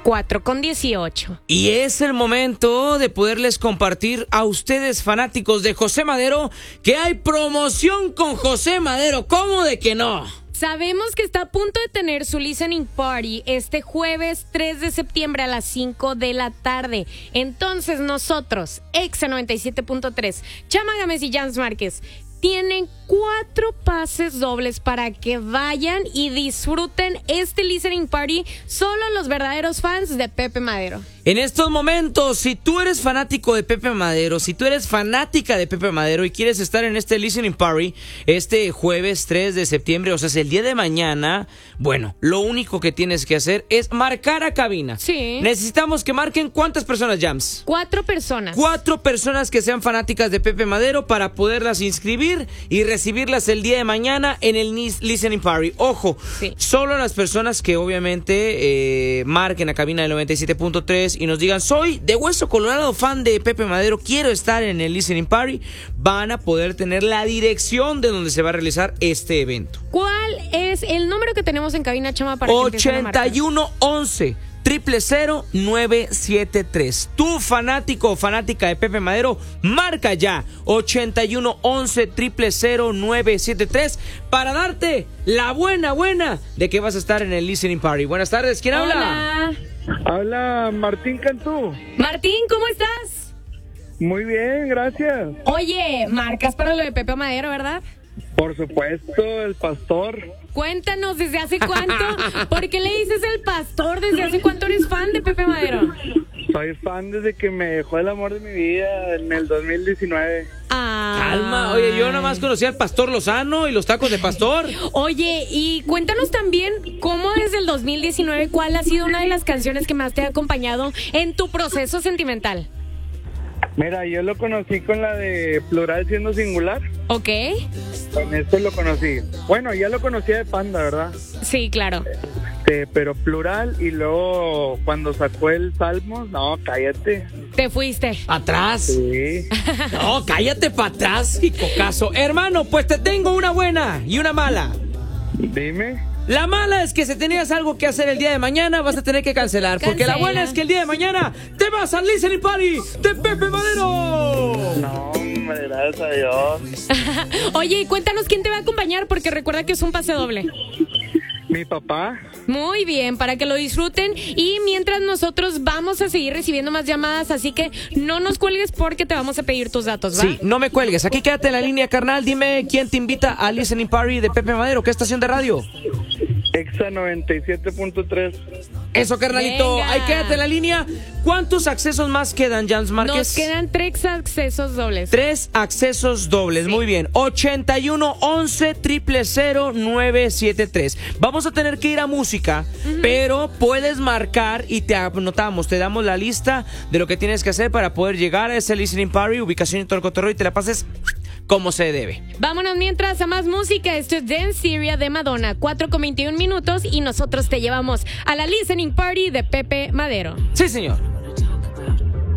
4:18. Y es el momento de poderles compartir a ustedes, fanáticos de José Madero, que hay promoción con José Madero. ¿Cómo de que no? Sabemos que está a punto de tener su listening party este jueves 3 de septiembre a las 5 de la tarde. Entonces nosotros, Exa 97.3, Chama Gámez y Jams Márquez, tienen 4 pases dobles para que vayan y disfruten este listening party, solo los verdaderos fans de Pepe Madero. En estos momentos, si tú eres fanático de Pepe Madero, si tú eres fanática de Pepe Madero y quieres estar en este listening party este jueves 3 de septiembre, o sea, es el día de mañana, bueno, lo único que tienes que hacer es marcar a cabina. Sí. Necesitamos que marquen ¿cuántas personas, Jams? 4 personas. 4 personas que sean fanáticas de Pepe Madero para poderlas inscribir y recibirlas el día de mañana en el listening party. Ojo, sí, solo las personas que obviamente marquen a cabina del 97.3 y nos digan, soy de Hueso Colorado, fan de Pepe Madero, quiero estar en el listening party, van a poder tener la dirección de donde se va a realizar este evento. ¿Cuál es el número que tenemos en cabina, Chama, para que empiecen a marcar? 8111 00973. Tú, fanático o fanática de Pepe Madero, marca ya 8111 00973 para darte la buena de que vas a estar en el listening party. Buenas tardes, ¿quién habla? Habla Martín Cantú. Martín, ¿cómo estás? Muy bien, gracias. Oye, marcas para lo de Pepe Madero, ¿verdad? Por supuesto, el pastor. Cuéntanos, ¿desde hace cuánto? ¿Por qué le dices el pastor? ¿Desde hace cuánto eres fan de Pepe Madero? Soy fan desde que me dejó el amor de mi vida en el 2019. Calma, oye, yo nada más conocía al Pastor Lozano y los tacos de pastor. Oye, y cuéntanos también cómo desde el 2019, ¿cuál ha sido una de las canciones que más te ha acompañado en tu proceso sentimental? Mira, yo lo conocí con la de Plural siendo singular. Ok. Con esto lo conocí. Bueno, ya lo conocía de Panda, ¿verdad? Sí, claro. Pero Plural, y luego cuando sacó el Salmos, no, cállate. Te fuiste. ¿Atrás? Sí. No, cállate para atrás, y cocazo. Hermano, pues te tengo una buena y una mala. Dime. La mala es que si tenías algo que hacer el día de mañana, vas a tener que cancelar. Porque la buena es que el día de mañana te vas al listening party de Pepe Madero. No, hombre, gracias a Dios. Oye, y cuéntanos quién te va a acompañar, porque recuerda que es un pase doble. Mi papá. Muy bien, para que lo disfruten. Y mientras nosotros vamos a seguir recibiendo más llamadas, así que no nos cuelgues porque te vamos a pedir tus datos, ¿va? Sí, no me cuelgues. Aquí quédate en la línea, carnal. Dime quién te invita al listening party de Pepe Madero. ¿Qué estación de radio? Exa 97.3. Eso, carnalito. Venga. Ahí quédate en la línea. ¿Cuántos accesos más quedan, Jans Márquez? Nos quedan 3 accesos dobles. 3 accesos dobles, sí. Muy bien. 8111 00973. Vamos a tener que ir a música, pero puedes marcar y te anotamos, te damos la lista de lo que tienes que hacer para poder llegar a ese listening party, ubicación y todo el cotorreo, y te la pases como se debe. Vámonos mientras a más música. Esto es Dance Syria de Madonna, 4:21 y nosotros te llevamos a la listening party de Pepe Madero. Sí, señor.